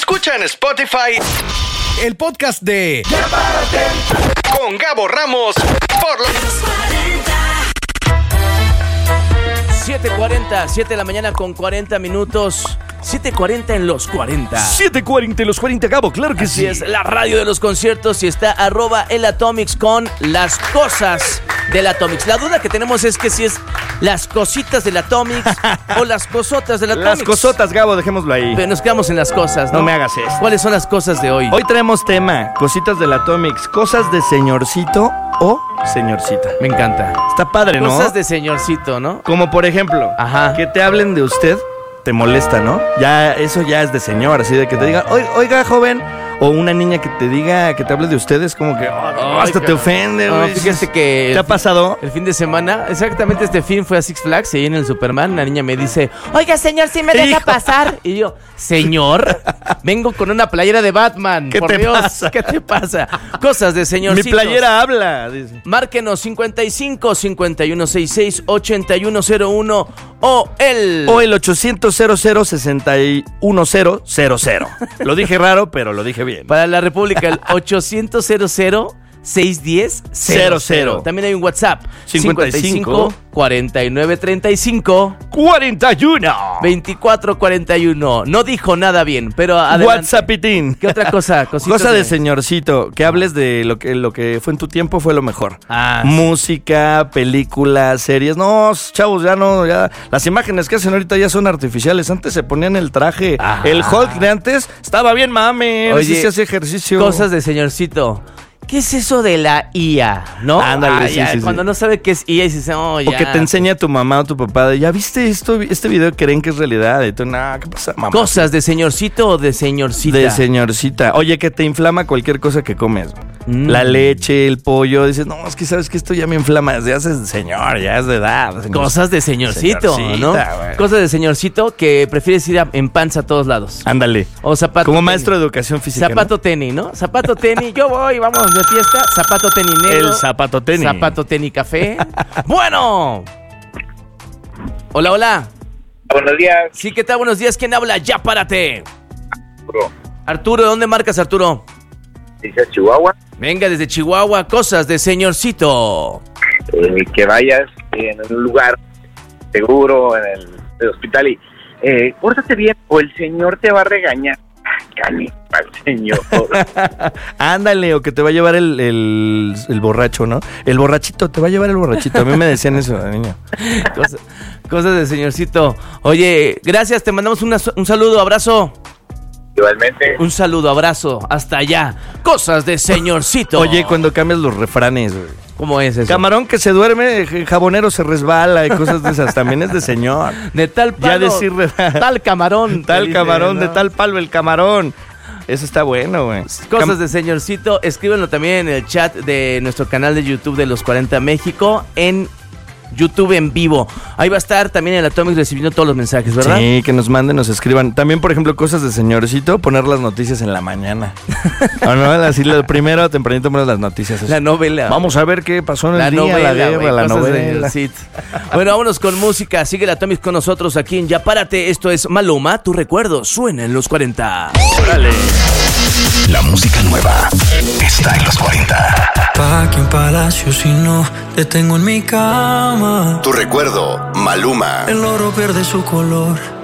Escucha en Spotify el podcast de Ya Párate con Gabo Ramos por los 7:40, 7 de la mañana con 40 minutos. 7:40 en los 40. 7:40 en los 40, Gabo, claro que Así sí. es, la radio de los conciertos y está @elatomics con las cosas del Atomics. La duda que tenemos es que si es las cositas del Atomics o las cosotas del Atomics. Las cosotas, Gabo, dejémoslo ahí. Pero nos quedamos en las cosas, ¿no? No me hagas esto. ¿Cuáles son las cosas de hoy? Hoy traemos tema, cositas del Atomics, cosas de señorcito o señorcita. Me encanta. Está padre, ¿no? Cosas de señorcito, ¿no? Como por ejemplo, Ajá. que te hablen de usted, te molesta, ¿no? Ya, eso ya es de señor, así de que te diga, oiga, joven, o una niña que te diga, que te hable de ustedes, como que hasta te ofende, No, güey. fíjate que ¿Te ha pasado? El fin de semana, exactamente este fin fue a Six Flags, ahí en el Superman, una niña me dice, oiga señor, ¿sí me deja pasar? Y yo, señor, vengo con una playera de Batman. ¿Qué por te Dios, pasa? ¿qué te pasa? Cosas de Mi señorcitos. playera habla, dice. Márquenos 55 5166 8101 o el 800 00 61000. Lo dije raro, pero lo dije bien. para la República, el 800 610 00. También hay un WhatsApp 55 49 35 41 24 41. No dijo nada bien, pero adelante. WhatsAppitín. ¿Qué otra cosa? Cositas Cosa de señorcito, que hables de lo que fue en tu tiempo fue lo mejor. Ah, Música, películas, series. No, chavos, ya no, ya las imágenes que hacen ahorita ya son artificiales. Antes se ponían el traje. Ah. El Hulk de antes estaba bien mame. Oye, se hace ejercicio. Cosas de señorcito. ¿Qué es eso de la IA? ¿No? Ándale, sí, sí. Cuando no sabe qué es IA y dice, oh, ya. O que te enseña tu mamá o tu papá de, ¿ya viste este video? Creen que es realidad. Y tú, no, ¿qué pasa, mamá? ¿Cosas de señorcito o de señorcita? De señorcita. Oye, que te inflama cualquier cosa que comes. La leche, el pollo. Dices, no, es que sabes que esto ya me inflama desde hace señor, ya es de edad. Señor. Cosas de señorcito, ¿no? Güey. Cosas de señorcito que prefieres ir en panza a todos lados. Ándale. O zapato Como tenis. maestro de educación física. Zapato tenis, ¿no? Zapato tenis, yo voy, vamos de fiesta. Zapato tenis ¿no? negro. El zapato tenis. Zapato tenis café. Bueno. Hola, hola. Buenos días, Sí, ¿qué tal? Buenos días. ¿Quién habla? Ya párate. bro. Arturo, ¿de dónde marcas, Arturo? Dice Chihuahua, Venga, desde Chihuahua. Cosas de señorcito. que vayas en un lugar seguro, en el hospital y pórtate bien o el señor te va a regañar. Cañe al señor. Ándale, o que te va a llevar el borracho, ¿no? El borrachito, te va a llevar el borrachito. A mí me decían eso de niño. Cosas de señorcito. Oye, gracias. Te mandamos un saludo, abrazo. Igualmente. Un saludo, abrazo. Hasta allá. Cosas de señorcito. Oye, cuando cambias los refranes, güey. ¿Cómo es eso? Camarón que se duerme, jabonero se resbala y cosas de esas. También es de señor. De tal palo, Ya decir tal camarón. tal te camarón, dice, de ¿no? tal palo el camarón. Eso está bueno, güey. Cosas de señorcito. Escríbenlo también en el chat de nuestro canal de YouTube de Los 40 México en YouTube en vivo. Ahí va a estar también el Atomics recibiendo todos los mensajes, ¿verdad? Sí, que nos manden, nos escriban. También, por ejemplo, cosas de señorcito, poner las noticias en la mañana. ¿O no? Así lo primero, tempranito poner las noticias. La novela. Vamos a ver qué pasó en el La día, novela, la guerra, güey, la cosas de novela. señorcito. Bueno, vámonos con música. Sigue el Atomics con nosotros aquí en Ya Párate. Esto es Maluma. Tu recuerdo suena en los 40. Órale. La música nueva está en los 40. Pa' que un palacio si no te tengo en mi cama. Tu recuerdo, Maluma. El oro pierde su color